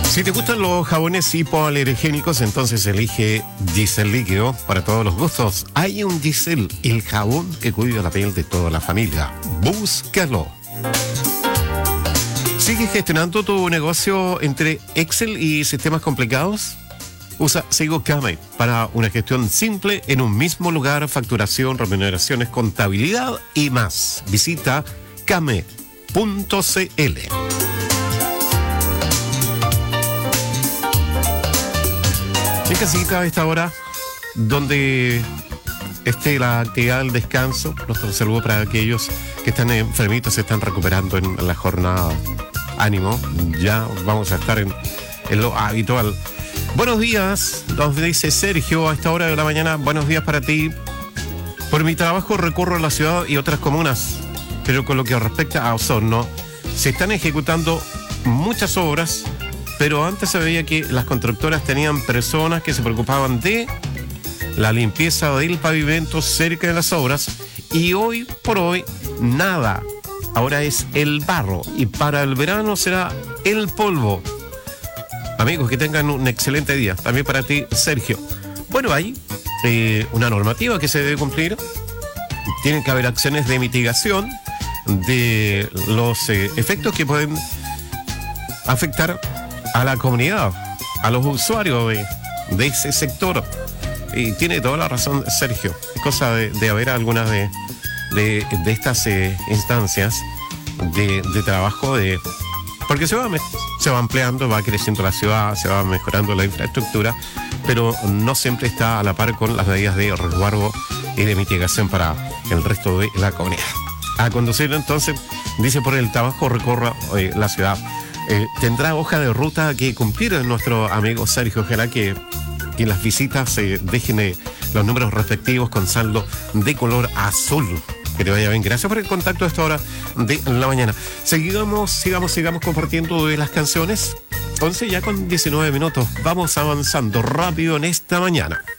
Si te gustan los jabones hipoalergénicos, entonces elige Gisel Líquido para todos los gustos. Hay un Gisel, el jabón que cuida la piel de toda la familia. Búscalo. ¿Sigues gestionando tu negocio entre Excel y sistemas complicados? Usa Sigo Kame para una gestión simple en un mismo lugar, facturación, remuneraciones, contabilidad y más. Visita kame.cl. En casita a esta hora, donde esté la actividad del descanso, nuestro saludo para aquellos que están enfermitos, se están recuperando en la jornada. Ánimo, ya vamos a estar en lo habitual. Buenos días, nos dice Sergio a esta hora de la mañana. Buenos días para ti. Por mi trabajo recorro la ciudad y otras comunas, pero con lo que respecta a Osorno, se están ejecutando muchas obras, pero antes se veía que las constructoras tenían personas que se preocupaban de la limpieza del pavimento cerca de las obras, y hoy por hoy nada. Ahora es el barro y para el verano será el polvo. Amigos, que tengan un excelente día. También para ti, Sergio. Bueno, hay una normativa que se debe cumplir. Tienen que haber acciones de mitigación de los efectos que pueden afectar a la comunidad, a los usuarios de ese sector. Y tiene toda la razón Sergio. Es cosa de haber algunas de estas instancias de trabajo, porque se va ampliando, va creciendo la ciudad, se va mejorando la infraestructura, pero no siempre está a la par con las medidas de resguardo y de mitigación para el resto de la comunidad. A conducir entonces, dice, por el trabajo recorra la ciudad. Tendrá hoja de ruta que cumplir nuestro amigo Sergio. Ojalá que las visitas dejen los números respectivos con saldo de color azul. Que te vaya bien. Gracias por el contacto a esta hora de la mañana. Sigamos compartiendo las canciones. 11 ya con 19 minutos. Vamos avanzando rápido en esta mañana.